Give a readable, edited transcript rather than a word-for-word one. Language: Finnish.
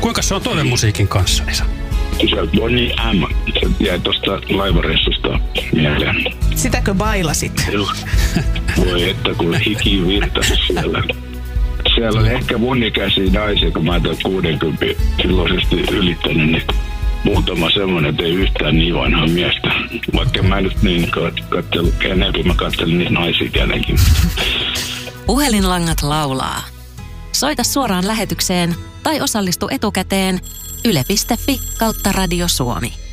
Kuinka se on toivemusiikin kanssa, Esa? Se Bonnie M. Se jäi tuosta laivareissusta mieleen. Sitäkö bailasit? Voi että kun hiki virtasi siellä. Siellä oli ehkä mun ikäisiä naisia, kun mä toin 60 silloisesti ylittänyt, niin muutama semmoinen, että ei yhtään niin vanhaa miestä. Vaikka mä nyt niin katselin, enemmän mä katselin niitä naisia tietenkin. Puhelinlangat laulaa. Soita suoraan lähetykseen tai osallistu etukäteen yle.fi/Radio Suomi.